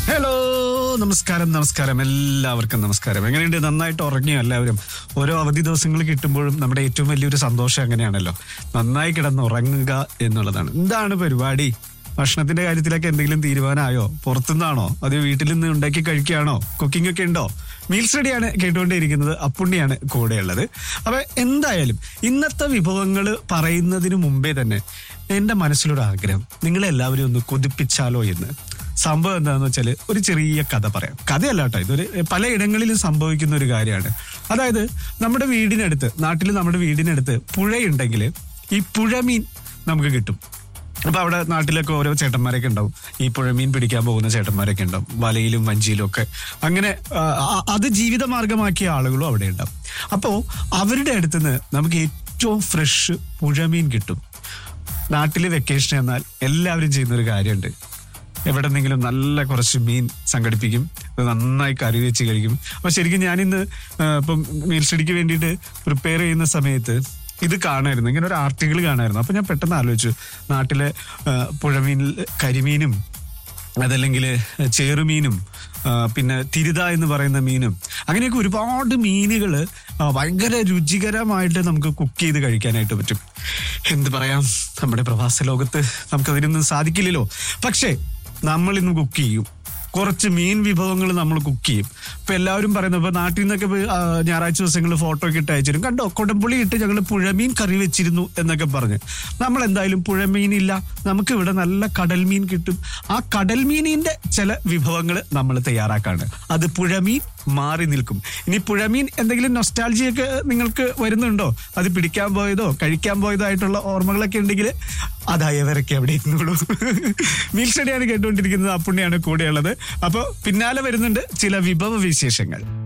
Hello, നമസ്കാരം എല്ലാവർക്കും നമസ്കാരം. എങ്ങനെയുണ്ട്? നന്നായിട്ട് ഉറങ്ങിയോ എല്ലാവരും? ഓരോ അവധി ദിവസങ്ങൾ കിട്ടുമ്പോഴും നമ്മുടെ ഏറ്റവും വലിയൊരു സന്തോഷം അങ്ങനെയാണല്ലോ, നന്നായി കിടന്നുറങ്ങുക എന്നുള്ളതാണ്. എന്താണ് പരിപാടി? ഭക്ഷണത്തിന്റെ കാര്യത്തിലൊക്കെ എന്തെങ്കിലും തീരുമാനമായോ? പുറത്തുനിന്നാണോ അത് വീട്ടിൽ നിന്ന് ഉണ്ടാക്കി കഴിക്കുകയാണോ? കുക്കിംഗ് ഒക്കെ ഉണ്ടോ? മീൽ സ്റ്റഡിയാണ് കേട്ടുകൊണ്ടേയിരിക്കുന്നത്. അപ്പുണ്ണിയാണ് കൂടെയുള്ളത്. അപ്പൊ എന്തായാലും ഇന്നത്തെ വിഭവങ്ങൾ പറയുന്നതിന് മുമ്പേ തന്നെ എന്റെ മനസ്സിലൊരു ആഗ്രഹം, നിങ്ങളെല്ലാവരും ഒന്ന് കൊതിപ്പിച്ചാലോ എന്ന്. സംഭവം എന്താണെന്ന് വെച്ചാൽ ഒരു ചെറിയ കഥ പറയാം. കഥയല്ല കേട്ടോ, ഇതൊരു പലയിടങ്ങളിലും സംഭവിക്കുന്ന ഒരു കാര്യമാണ്. അതായത് നമ്മുടെ വീടിനടുത്ത്, നമ്മുടെ വീടിനടുത്ത് പുഴയുണ്ടെങ്കിൽ ഈ പുഴമീൻ നമുക്ക് കിട്ടും. അപ്പൊ അവിടെ നാട്ടിലൊക്കെ ഓരോ ചേട്ടന്മാരൊക്കെ ഉണ്ടാവും, ഈ പുഴമീൻ പിടിക്കാൻ പോകുന്ന ചേട്ടന്മാരൊക്കെ ഉണ്ടാവും, വലയിലും വഞ്ചിയിലും ഒക്കെ. അങ്ങനെ അത് ജീവിതമാർഗമാക്കിയ ആളുകളും അവിടെ ഉണ്ടാവും. അപ്പോൾ അവരുടെ അടുത്തുനിന്ന് നമുക്ക് ഏറ്റവും ഫ്രഷ് പുഴമീൻ കിട്ടും. നാട്ടില് വെക്കേഷൻ എന്നാൽ എല്ലാവരും ചെയ്യുന്നൊരു കാര്യമുണ്ട്, എവിടെന്നെങ്കിലും നല്ല കുറച്ച് മീൻ സംഘടിപ്പിക്കും, അത് നന്നായി കറി വെച്ച് കഴിക്കും. അപ്പൊ ശരിക്കും ഞാനിന്ന് ഇപ്പം മീൽ സ്റ്റഡിക്ക് വേണ്ടിയിട്ട് പ്രിപ്പയർ ചെയ്യുന്ന സമയത്ത് ഇത് കാണായിരുന്നു, ഇങ്ങനെ ഒരു ആർട്ടിക്കിൾ കാണായിരുന്നു. അപ്പൊ ഞാൻ പെട്ടെന്ന് ആലോചിച്ചു, നാട്ടിലെ പുഴമീനിൽ കരിമീനും അതല്ലെങ്കിൽ ചേറുമീനും പിന്നെ തിരുത എന്ന് പറയുന്ന മീനും, അങ്ങനെയൊക്കെ ഒരുപാട് മീനുകൾ ഭയങ്കര രുചികരമായിട്ട് നമുക്ക് കുക്ക് ചെയ്ത് കഴിക്കാനായിട്ട് പറ്റും. എന്ത് പറയാം, നമ്മുടെ പ്രവാസ ലോകത്ത് നമുക്കതിനൊന്നും സാധിക്കില്ലല്ലോ. പക്ഷേ നമ്മൾ ഇന്ന് കുക്ക് ചെയ്യും, കുറച്ച് മീൻ വിഭവങ്ങൾ നമ്മൾ കുക്ക് ചെയ്യും. ഇപ്പൊ എല്ലാവരും പറയുന്നത്, ഇപ്പൊ നാട്ടിൽ നിന്നൊക്കെ ഞായറാഴ്ച ദിവസങ്ങളിൽ ഫോട്ടോ ഒക്കെ ഇട്ട് അയച്ചിരും, കണ്ടോ കൊടംപുളി ഇട്ട് ഞങ്ങൾ പുഴമീൻ കറി വെച്ചിരുന്നു എന്നൊക്കെ പറഞ്ഞ്. നമ്മൾ എന്തായാലും പുഴമീൻ ഇല്ല, നമുക്ക് ഇവിടെ നല്ല കടൽ മീൻ കിട്ടും. ആ കടൽ മീനിന്റെ ചില വിഭവങ്ങൾ നമ്മൾ തയ്യാറാക്കാണ്. അത് പുഴമീൻ മാറി നിൽക്കും. ഇനി പുഴമീൻ എന്തെങ്കിലും നൊസ്റ്റാൾജിയൊക്കെ നിങ്ങൾക്ക് വരുന്നുണ്ടോ? അത് പിടിക്കാൻ പോയതോ കഴിക്കാൻ പോയതോ ആയിട്ടുള്ള ഓർമ്മകളൊക്കെ ഉണ്ടെങ്കിൽ അതായവരൊക്കെ അവിടെ ഇരുന്നോളൂ. മീൽ സ്റ്റഡിയാണ് കേട്ടുകൊണ്ടിരിക്കുന്നത്. അപ്പുണ്ണിയാണ് കൂടെയുള്ളത്. അപ്പൊ പിന്നാലെ വരുന്നുണ്ട് ചില വിഭവ വിശേഷങ്ങൾ.